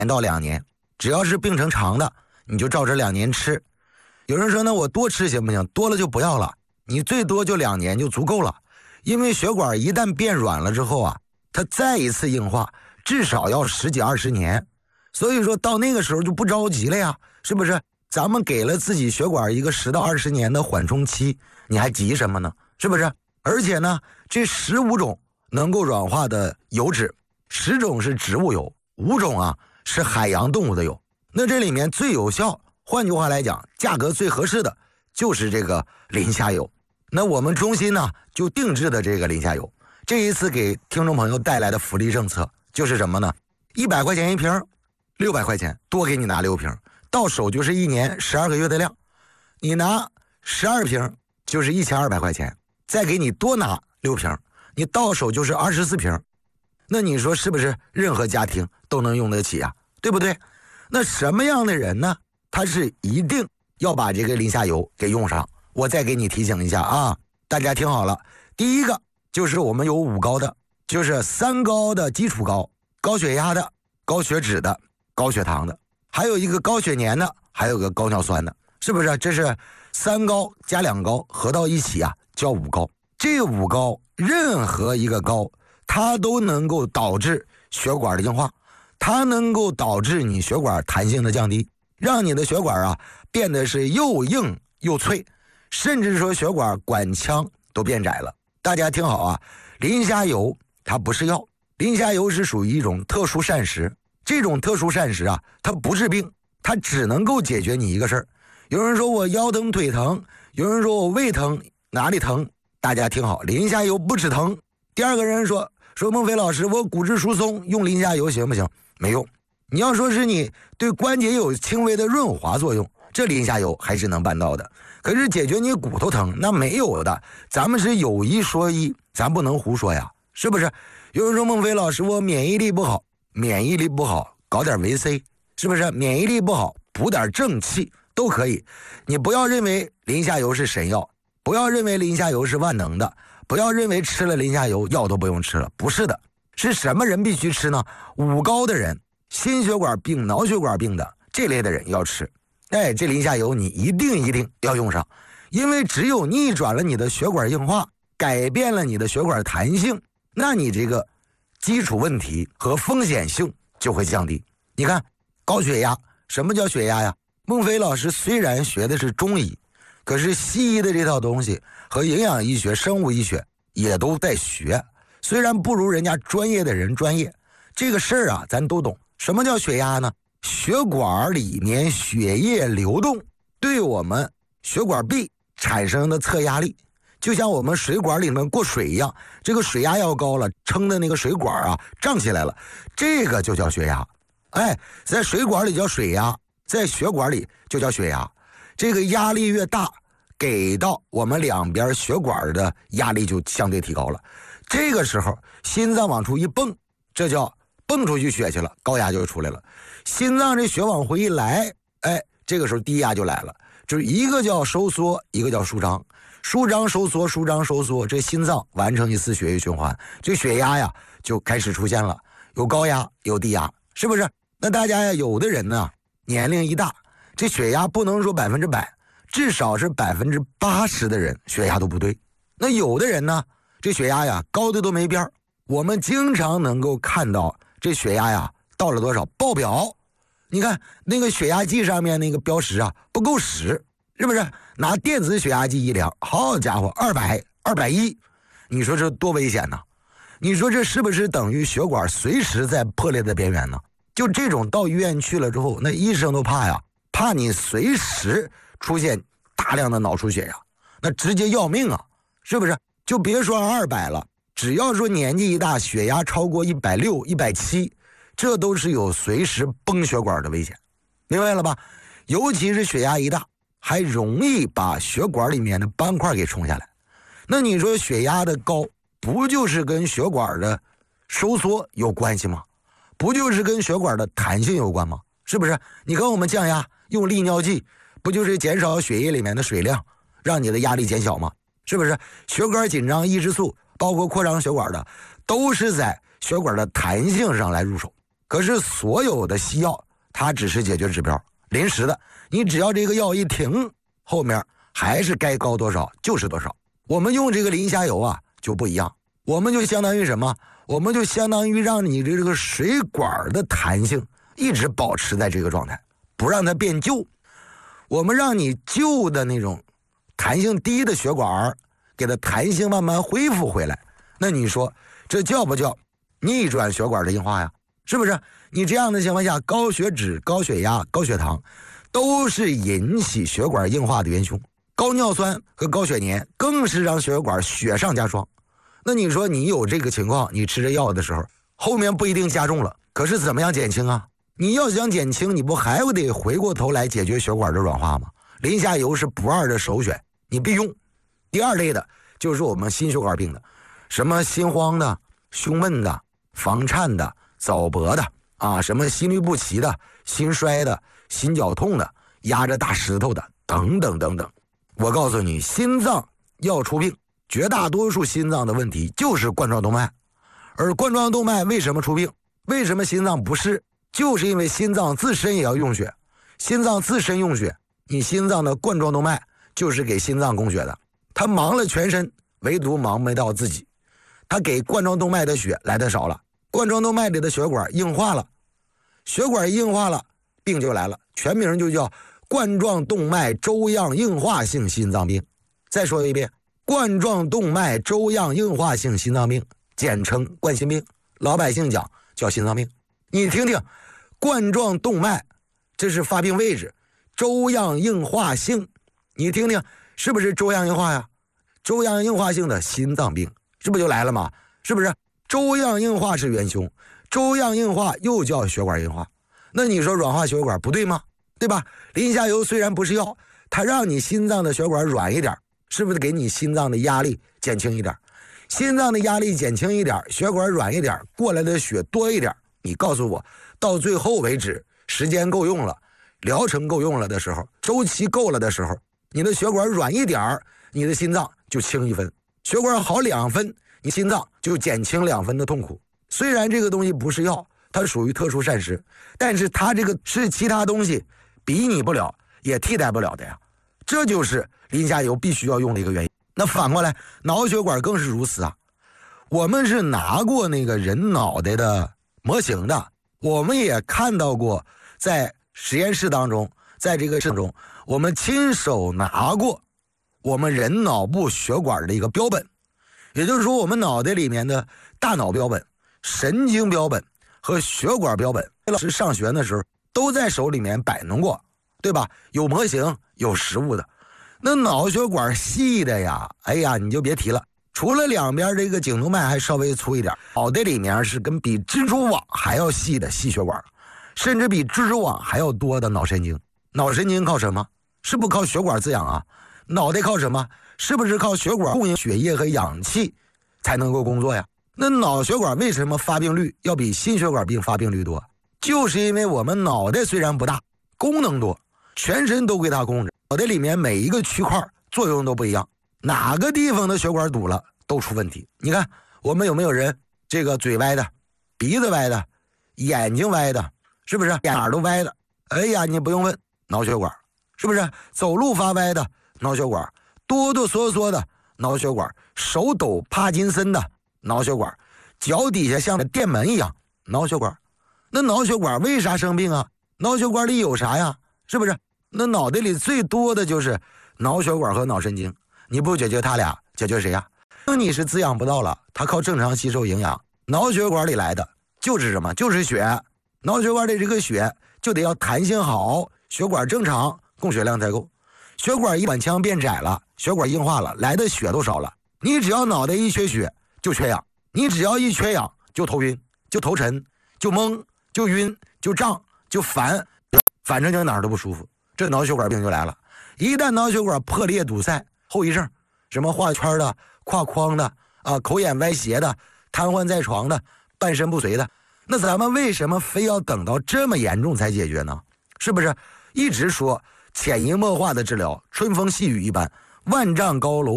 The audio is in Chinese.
到2年，只要是病程长的，你就照着2年吃。有人说那我多吃行不行？多了就不要了，你最多就2年就足够了。因为血管一旦变软了之后啊，它再一次硬化至少要10几20年，所以说到那个时候就不着急了呀，是不是？咱们给了自己血管一个10到20年的缓冲期，你还急什么呢？是不是？而且呢，这15种能够软化的油脂，10种是植物油，5种啊是海洋动物的油。那这里面最有效，换句话来讲，价格最合适的就是这个磷虾油。那我们中心呢就定制的这个磷虾油，这一次给听众朋友带来的福利政策就是什么呢？100块钱一瓶，600块钱多给你拿6瓶，到手就是1年12个月的量。你拿12瓶就是1200块钱，再给你多拿6瓶，你到手就是24瓶。那你说是不是任何家庭都能用得起啊？对不对？那什么样的人呢？他是一定要把这个磷虾油给用上。我再给你提醒一下啊，大家听好了。第一个就是我们有5高的，就是3高的基础高，高血压的，高血脂的，高血糖的，还有一个高血粘的，还有个高尿酸的，是不是？这是3高加2高合到一起啊，叫5高。这5高任何一个高，它都能够导致血管的硬化，它能够导致你血管弹性的降低，让你的血管啊变得是又硬又脆，甚至说血管管腔都变窄了。大家听好啊，磷虾油它不是药，磷虾油是属于一种特殊膳食。这种特殊膳食啊，它不治病，它只能够解决你一个事儿。有人说我腰疼腿疼，有人说我胃疼哪里疼，大家听好，磷虾油不止疼。第二个人说孟非老师，我骨质疏松用磷虾油行不行？没用。你要说是你对关节有轻微的润滑作用，这磷虾油还是能办到的。可是解决你骨头疼那没有的，咱们是有一说一，咱不能胡说呀，是不是？有人说孟非老师，我免疫力不好，免疫力不好搞点维 C， 是不是？免疫力不好补点正气都可以。你不要认为磷虾油是神药，不要认为磷虾油是万能的，不要认为吃了磷虾油药都不用吃了，不是的。是什么人必须吃呢？5高的人，心血管病脑血管病的这类的人要吃。这磷虾油你一定要用上，因为只有逆转了你的血管硬化，改变了你的血管弹性，那你这个基础问题和风险性就会降低。你看高血压，什么叫血压呀？孟非老师虽然学的是中医，可是西医的这套东西和营养医学生物医学也都在学，虽然不如人家专业的人专业，这个事儿啊咱都懂。什么叫血压呢？血管里面血液流动对我们血管壁产生的测压力，就像我们水管里面过水一样，这个水压要高了，撑的那个水管啊胀起来了，这个就叫血压。在水管里叫水压，在血管里就叫血压。这个压力越大，给到我们两边血管的压力就相对提高了，这个时候心脏往出一蹦，这叫蹦出去血去了，高压就出来了。心脏这血往回一来，这个时候低压就来了，就是一个叫收缩，一个叫舒张，舒张收缩，舒张收缩，这心脏完成一次血液循环，这血压呀就开始出现了，有高压有低压，是不是？那大家呀，有的人呢年龄一大，这血压不能说100%，至少是80%的人血压都不对。那有的人呢，这血压呀高的都没边儿，我们经常能够看到这血压呀到了多少爆表，你看那个血压计上面那个标识啊不够使，是不是？拿电子血压计一量，好家伙，200、210，你说这多危险呢？你说这是不是等于血管随时在破裂的边缘呢？就这种到医院去了之后，那医生都怕呀，怕你随时出现大量的脑出血呀，那直接要命啊，是不是？就别说200了，只要说年纪一大，血压超过160、170，这都是有随时崩血管的危险，明白了吧？尤其是血压一大，还容易把血管里面的斑块给冲下来。那你说血压的高，不就是跟血管的收缩有关系吗？不就是跟血管的弹性有关吗？是不是？你跟我们降压用利尿剂，不就是减少血液里面的水量，让你的压力减小吗？是不是？血管紧张抑制素包括扩张血管的，都是在血管的弹性上来入手。 可是所有的西药它只是解决指标，临时的，你只要这个药一停，后面还是该高多少就是多少。我们用这个磷虾油啊就不一样，我们就相当于什么？我们就相当于让你这个水管的弹性一直保持在这个状态，不让它变旧。我们让你旧的那种弹性低的血管给它弹性慢慢恢复回来。那你说这叫不叫逆转血管的硬化呀？是不是？你这样的情况下，高血脂、高血压、高血糖都是引起血管硬化的元凶，高尿酸和高血粘更是让血管雪上加霜。那你说你有这个情况，你吃这药的时候后面不一定加重了，可是怎么样减轻啊？你要想减轻，你不还得回过头来解决血管的软化吗？磷虾油是不二的首选，你必用。第二类的就是我们心血管病的，什么心慌的、胸闷的、房颤的、早搏的啊，什么心律不齐的、心衰的、心绞痛的、压着大石头的等等等等。我告诉你，心脏要出病，绝大多数心脏的问题就是冠状动脉。而冠状动脉为什么出病？为什么心脏不适？就是因为心脏自身也要用血，心脏自身用血，你心脏的冠状动脉就是给心脏供血的，它忙了全身，唯独忙没到自己，它给冠状动脉的血来的少了，冠状动脉里的血管硬化了，血管硬化了，病就来了，全名就叫冠状动脉粥样硬化性心脏病。再说一遍，冠状动脉粥样硬化性心脏病，简称冠心病，老百姓讲叫心脏病。你听听，冠状动脉这是发病位置，粥样硬化性，你听听是不是粥样硬化呀？粥样硬化性的心脏病是不是就来了嘛？是不是？粥样硬化是元凶，粥样硬化又叫血管硬化，那你说软化血管不对吗？对吧？磷虾油虽然不是药，它让你心脏的血管软一点，是不是给你心脏的压力减轻一点？心脏的压力减轻一点，血管软一点，过来的血多一点，你告诉我，到最后为止，时间够用了，疗程够用了的时候，周期够了的时候，你的血管软一点，你的心脏就轻1分；血管好2分，你心脏就减轻2分的痛苦。虽然这个东西不是药，它属于特殊膳食，但是它这个是其他东西比拟不了，也替代不了的呀。这就是磷虾油必须要用的一个原因。那反过来，脑血管更是如此啊。我们是拿过那个人脑袋的模型的，我们也看到过在实验室当中，在这个室中，我们亲手拿过我们人脑部血管的一个标本，也就是说我们脑袋里面的大脑标本、神经标本和血管标本，老师上学的时候都在手里面摆弄过，对吧？有模型有实物的。那脑血管细的呀，哎呀你就别提了，除了两边这个颈动脉还稍微粗一点，脑袋里面是跟比蜘蛛网还要细的细血管，甚至比蜘蛛网还要多的脑神经。脑神经靠什么？是不是靠血管滋养啊？脑袋靠什么？是不是靠血管供应血液和氧气才能够工作呀？那脑血管为什么发病率要比心血管病发病率多？就是因为我们脑袋虽然不大，功能多，全身都归它控制，脑袋里面每一个区块作用都不一样，哪个地方的血管堵了都出问题。你看我们有没有人这个嘴歪的，鼻子歪的，眼睛歪的，是不是哪儿都歪的？哎呀你不用问，脑血管，是不是？走路发歪的脑血管，哆哆嗦嗦的脑血管，手抖帕金森的脑血管，脚底下像电门一样脑血管。那脑血管为啥生病啊？脑血管里有啥呀？是不是？那脑袋里最多的就是脑血管和脑神经，你不解决它俩，解决谁呀？那你是滋养不到了，它靠正常吸收营养，脑血管里来的就是什么？就是血。脑血管里这个血就得要弹性好，血管正常，供血量才够。血管一管腔变窄了，血管硬化了，来的血都少了。你只要脑袋一缺血就缺氧，你只要一缺氧就头晕，就头沉，就懵，就晕，就胀，就烦，反正就哪儿都不舒服，这脑血管病就来了。一旦脑血管破裂堵塞，后遗症什么画圈的、跨框的啊、口眼歪斜的、瘫痪在床的、半身不遂的，那咱们为什么非要等到这么严重才解决呢？是不是？一直说潜移默化的治疗，春风细雨一般，万丈高楼